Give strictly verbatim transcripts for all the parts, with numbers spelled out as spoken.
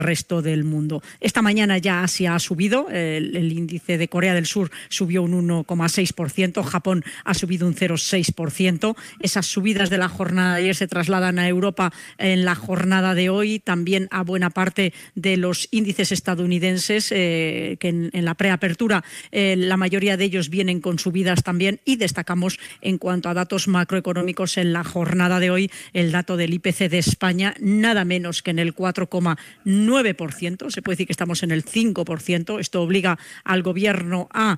resto del mundo. Esta mañana ya Asia ha subido, el, el índice de Corea del Sur subió un uno coma seis por ciento, Japón ha subido un cero coma seis por ciento. Esas subidas de la jornada de ayer se trasladan a Europa en la jornada de hoy, también a buena parte de los índices estadounidenses, eh, que en, en la preapertura eh, la mayoría de ellos vienen con subidas también, y destacamos en cuanto a datos macroeconómicos en la jornada de hoy el dato del I P C de España, nada menos que en el cuatro coma nueve por ciento, se puede decir que estamos en el cinco por ciento. Esto obliga al gobierno a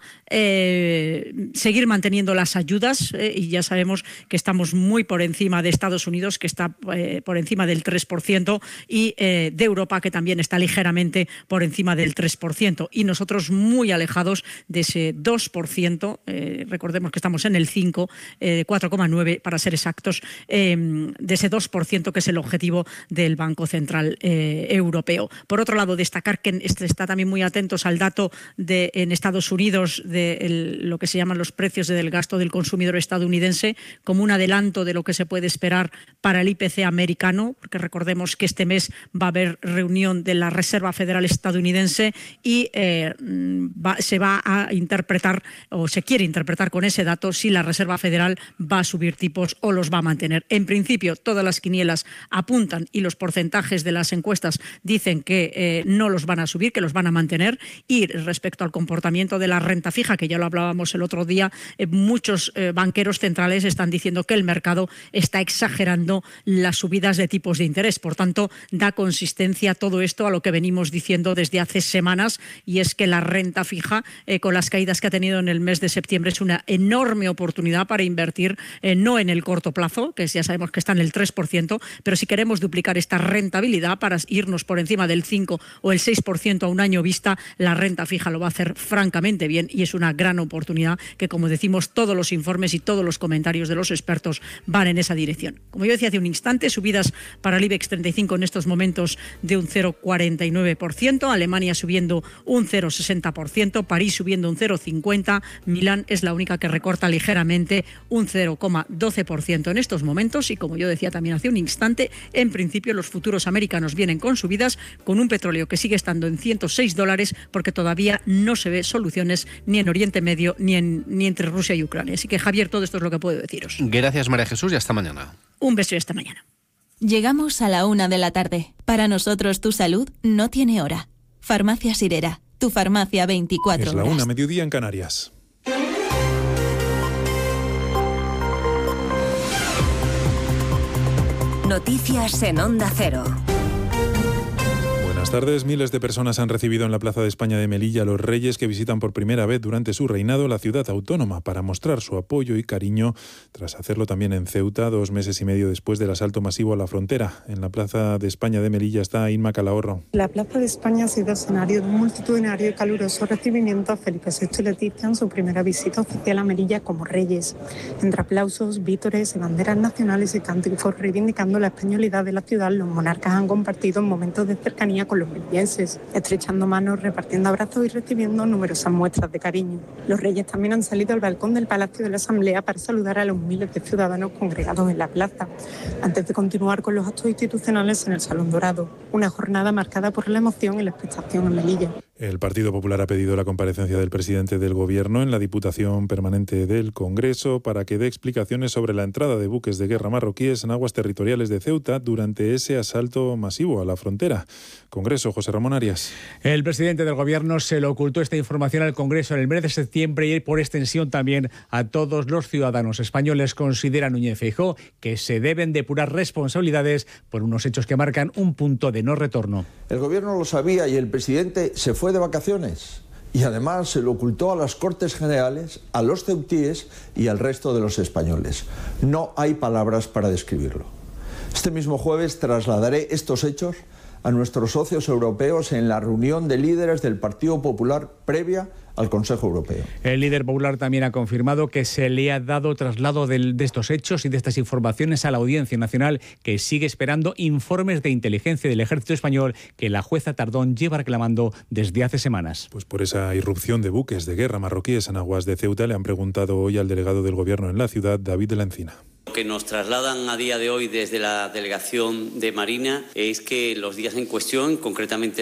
eh, seguir manteniendo las ayudas eh, y ya sabemos que estamos muy por encima de Estados Unidos, que está eh, por encima del tres por ciento, y eh, de Europa, que también está ligeramente por encima del tres por ciento, y nosotros muy alejados de ese dos por ciento, eh, recordemos que estamos en el cinco, eh, cuatro coma nueve para ser exactos, eh, de ese dos por ciento que es el objetivo del Banco Central eh, Europeo. Por otro lado, destacar que está también muy atentos al dato de en Estados Unidos de el, lo que se llaman los precios del gasto del consumidor estadounidense, como un adelanto de lo que se puede esperar para el I P C americano, porque recordemos que este mes va a haber reunión de la Reserva Federal estadounidense y eh, va, se va a interpretar o se quiere interpretar con ese dato si la Reserva Federal va a subir tipos o los va a mantener. En principio, todas las quinielas apuntan y los porcentajes de las encuestas dicen que eh, no los van a subir, que los van a mantener. Y respecto al comportamiento de la renta fija, que ya lo hablábamos el otro día, eh, muchos eh, banqueros centrales están diciendo que el mercado está exagerando las subidas de tipos de interés. Por tanto, da consistencia todo esto a lo que venimos diciendo desde hace semanas, y es que la renta fija, eh, con las caídas que ha tenido en el mes de septiembre, es una enorme oportunidad para invertir, eh, no en el corto plazo, que ya sabemos que está en el tres por ciento, pero si queremos duplicar esta rentabilidad para irnos por encima del cinco o el seis por ciento a un año vista, la renta fija lo va a hacer francamente bien, y es una gran oportunidad que, como decimos, todos los informes y todos los comentarios de los expertos van en esa dirección. Como yo decía hace un instante, subidas para el IBEX treinta y cinco en estos momentos de un cero coma cuarenta y nueve por ciento, Alemania subiendo un cero coma sesenta por ciento, París subiendo un cero coma cincuenta por ciento, Milán es la única que recorta ligeramente un cero coma doce por ciento en estos momentos, y como yo decía también hace un instante, en principio los futuros americanos vienen con subidas, con un petróleo que sigue estando en ciento seis dólares, porque todavía no se ve soluciones ni en Oriente Medio ni, en, ni entre Rusia y Ucrania. Así que, Javier, todo esto es lo que puedo deciros. Gracias, María Jesús, y hasta mañana. Un beso y hasta mañana. Llegamos a la una de la tarde. Para nosotros tu salud no tiene hora. Farmacia Sirera, tu farmacia veinticuatro horas. Es la una, mediodía en Canarias. Noticias en Onda Cero. Buenas tardes. Miles de personas han recibido en la Plaza de España de Melilla a los reyes que visitan por primera vez durante su reinado la ciudad autónoma para mostrar su apoyo y cariño, tras hacerlo también en Ceuta dos meses y medio después del asalto masivo a la frontera. En la Plaza de España de Melilla está Inma Calahorro. La Plaza de España ha sido escenario de un multitudinario y caluroso recibimiento a Felipe sexto y Leticia en su primera visita oficial a Melilla como reyes, entre aplausos, vítores y banderas nacionales y cánticos reivindicando la españolidad de la ciudad. Los monarcas han compartido momentos de cercanía con los melillenses, estrechando manos, repartiendo abrazos y recibiendo numerosas muestras de cariño. Los reyes también han salido al balcón del Palacio de la Asamblea para saludar a los miles de ciudadanos congregados en la plaza, antes de continuar con los actos institucionales en el Salón Dorado, una jornada marcada por la emoción y la expectación en Melilla. El Partido Popular ha pedido la comparecencia del presidente del Gobierno en la Diputación Permanente del Congreso para que dé explicaciones sobre la entrada de buques de guerra marroquíes en aguas territoriales de Ceuta durante ese asalto masivo a la frontera. Congreso, José Ramón Arias. El presidente del Gobierno se le ocultó esta información al Congreso en el mes de septiembre y por extensión también a todos los ciudadanos españoles. Considera Núñez Feijóo que se deben depurar responsabilidades por unos hechos que marcan un punto de no retorno. El Gobierno lo sabía y el presidente se fue de vacaciones y además se lo ocultó a las Cortes Generales, a los ceutíes y al resto de los españoles. No hay palabras para describirlo. Este mismo jueves trasladaré estos hechos a nuestros socios europeos en la reunión de líderes del Partido Popular previa al Consejo Europeo. El líder popular también ha confirmado que se le ha dado traslado de, de estos hechos y de estas informaciones a la Audiencia Nacional, que sigue esperando informes de inteligencia del Ejército Español que la jueza Tardón lleva reclamando desde hace semanas. Pues por esa irrupción de buques de guerra marroquíes en aguas de Ceuta le han preguntado hoy al delegado del Gobierno en la ciudad, David de la Encina. Lo que nos trasladan a día de hoy desde la Delegación de Marina es que los días en cuestión, concretamente